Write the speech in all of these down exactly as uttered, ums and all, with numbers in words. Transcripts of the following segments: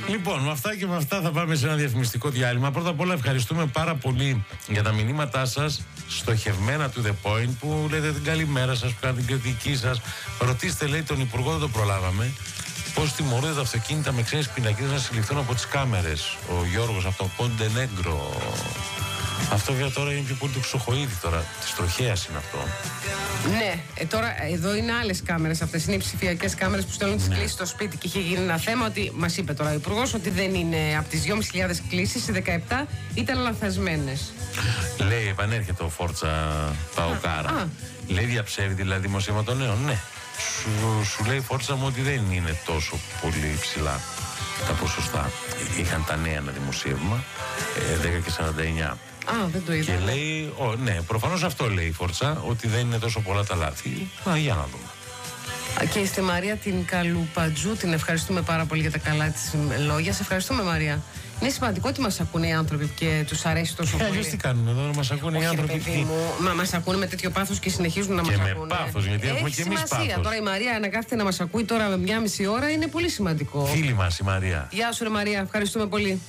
Λοιπόν, με αυτά και με αυτά θα πάμε σε ένα διαφημιστικό διάλειμμα. Πρώτα απ' όλα ευχαριστούμε πάρα πολύ για τα μηνύματά σας, στοχευμένα to the point, που λέτε την καλημέρα σας, που κάνετε την κριτική σας. Ρωτήστε, λέει, τον Υπουργό, δεν το προλάβαμε, πώς τιμωρούνται τα αυτοκίνητα με ξένες πινακίδες να συλληφθούν από τις κάμερες. Ο Γιώργος από το Πόντε Νέγκρο. Αυτό βέβαια τώρα είναι πιο πολύ του Ξοχοίδη, τώρα της τροχέας είναι αυτό. Ναι, ε, τώρα εδώ είναι άλλες κάμερες αυτές. Είναι οι ψηφιακές κάμερες που στέλνουν τις Ναι. κλήσεις στο σπίτι. Και είχε γίνει ένα θέμα ότι μας είπε τώρα ο Υπουργός ότι δεν είναι από τις δυόμισι χιλιάδες κλήσεις, οι δεκαεπτά ήταν λανθασμένες. Λέει, επανέρχεται ο Φόρτσα Παοκάρα. Α. Λέει, διαψεύει δηλαδή δημοσίευμα των νέων. Ναι. Σου, σου λέει Φόρτσα μου ότι δεν είναι τόσο πολύ ψηλά τα ποσοστά. Είχαν τα νέα ένα δημοσίευμα, ε, δέκα και σαράντα εννιά. Α, δεν το είδα. Και λέει, ο, ναι, προφανώς αυτό λέει η Φόρτσα, ότι δεν είναι τόσο πολλά τα λάθη. Α, για να δούμε. Και στη Μαρία την Καλουπατζού την ευχαριστούμε πάρα πολύ για τα καλά της λόγια. Σε ευχαριστούμε, Μαρία. Είναι σημαντικό ότι μας ακούνε οι άνθρωποι και τους αρέσει τόσο Ε, πολύ. αλλιώς τι κάνουν εδώ, να μας ακούνε οι Όχι, ρε άνθρωποι. παιδί μου, μα μας ακούνε με τέτοιο πάθος και συνεχίζουν να Και μας με ακούνε. πάθος, γιατί έχουμε Έχει και εμείς σημασία. πάθος. Τώρα η Μαρία να κάθεται να μας ακούει τώρα με μια μισή ώρα είναι πολύ σημαντικό. Φίλη μας η Μαρία. Γεια σου, ρε Μαρία, ευχαριστούμε πολύ.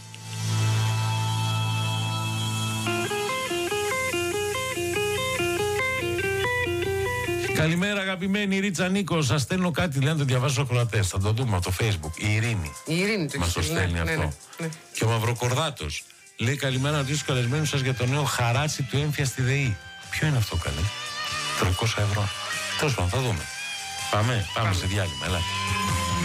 Καλημέρα, αγαπημένη Ρίτσα Νίκο. Σας στέλνω κάτι, λέει, να το διαβάσω στους ακροατές. Θα το δούμε από το Facebook. Η Ειρήνη. Η Ειρήνη το μας το έχει στέλνει ναι, αυτό. ναι, ναι. Και ο Μαυροκορδάτος λέει, καλημέρα στους καλεσμένους σας για το νέο χαράτσι του έμφυα στη ΔΕΗ. Ποιο είναι αυτό, καλέ? τριακόσια ευρώ. Τέλος πάντων, θα δούμε. Πάμε, πάμε, πάμε. σε διάλειμμα, ελάτε.